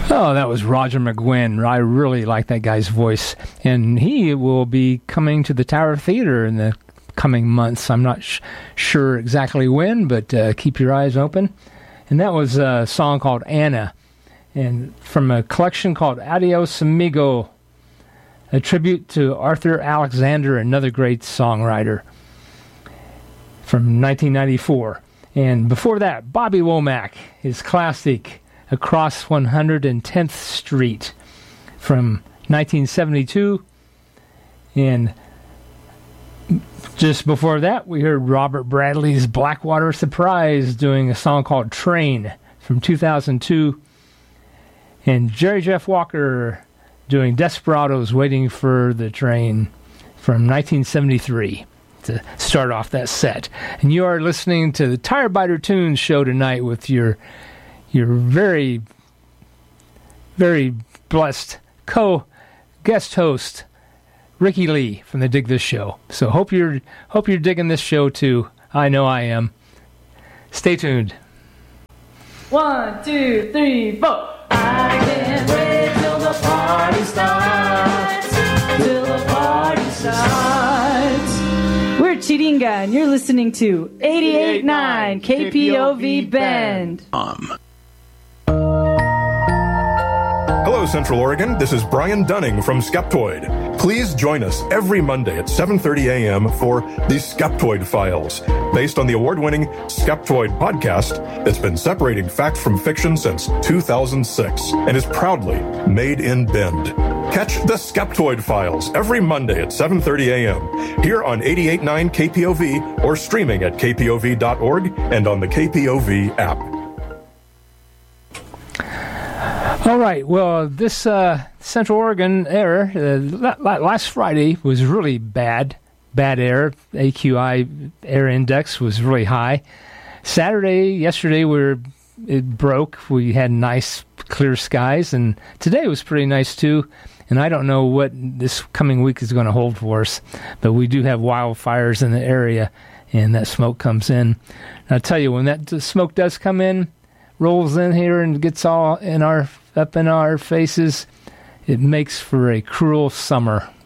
Oh, that was Roger McGuinn. I really like that guy's voice. And he will be coming to the Tower Theater in the coming months. I'm not sure exactly when, but keep your eyes open. And that was a song called Anna, and from a collection called Adios Amigo, a tribute to Arthur Alexander, another great songwriter, from 1994. And before that, Bobby Womack, his classic Across 110th Street from 1972. And just before that, we heard Robert Bradley's Blackwater Surprise doing a song called Train from 2002. And Jerry Jeff Walker doing Desperados Waiting for the Train from 1973 to start off that set. And you are listening to the Tire Biter Tunes show tonight with your very, very blessed guest host, Ricky Lee from the Dig This Show. So hope you're digging this show too. I know I am. Stay tuned. 1, 2, 3, 4. I can't wait till the party starts. Till the party starts. We're Chiringa, and you're listening to 88.9 KPOV Bend. Hello, Central Oregon. This is Brian Dunning from Skeptoid. Please join us every Monday at 7:30 a.m. for the Skeptoid Files, based on the award-winning Skeptoid podcast that's been separating fact from fiction since 2006 and is proudly made in Bend. Catch the Skeptoid Files every Monday at 7:30 a.m. here on 88.9 KPOV or streaming at kpov.org and on the KPOV app. All right, well, this Central Oregon air, last Friday was really bad air. AQI air index was really high. Yesterday, it broke. We had nice, clear skies, and today was pretty nice, too. And I don't know what this coming week is going to hold for us, but we do have wildfires in the area, and that smoke comes in. And I'll tell you, when that smoke does come in, rolls in here and gets all up in our faces, it makes for a cruel summer.